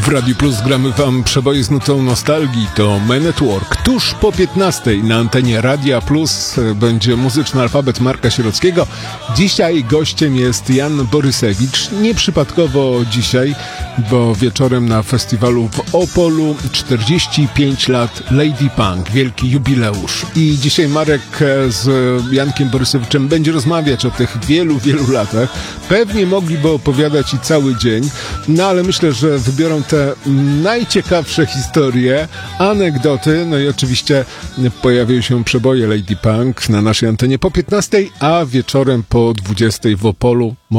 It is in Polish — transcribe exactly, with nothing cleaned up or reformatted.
W Radiu Plus gramy wam przeboje z nutą nostalgii. To Men at Work. Tuż po piętnastej na antenie Radia Plus będzie muzyczny alfabet Marka Sierockiego. Dzisiaj gościem jest Jan Borysewicz. Nieprzypadkowo dzisiaj, bo wieczorem na festiwalu w Opolu czterdzieści pięć lat Lady Punk. Wielki jubileusz. I dzisiaj Marek z Jankiem Borysewiczem będzie rozmawiać o tych wielu, wielu latach. Pewnie mogliby opowiadać i cały dzień, no ale myślę, że wybiorą te najciekawsze historie, anegdoty, no i oczywiście pojawią się przeboje Lady Punk na naszej antenie po piętnastej, a wieczorem po dwudziestej w Opolu.